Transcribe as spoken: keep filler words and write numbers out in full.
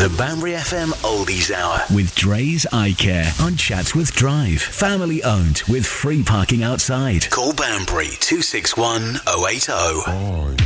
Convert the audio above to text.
The Banbury F M Oldies Hour. With Dre's Eye Care on Chatsworth Drive. Family owned with free parking outside. Call Banbury two six one oh eight oh.